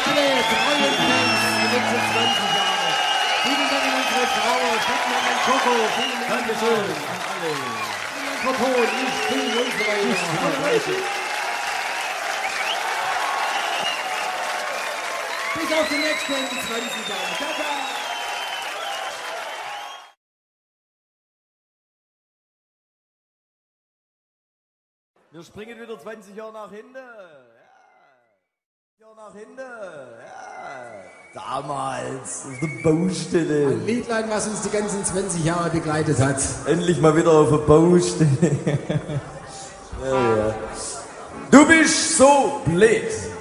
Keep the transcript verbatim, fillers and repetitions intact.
alle treuen Fans die letzten zwanzig Jahre. Vielen Dank an unsere Frau, vielen Dank an Coco, vielen Dank Dankeschön an an alle. Vielen Dank für Ton, ich bin und so weiter. Bis auf die nächsten zwanzig Jahre. Ciao, ciao. Wir springen wieder zwanzig Jahre nach hinten. Ja. Jahre nach hinten. Ja. Damals auf der Baustelle. Ein Liedlein, was uns die ganzen zwanzig Jahre begleitet hat. Endlich mal wieder auf der Baustelle. Ja, ja. Du bist so blöd.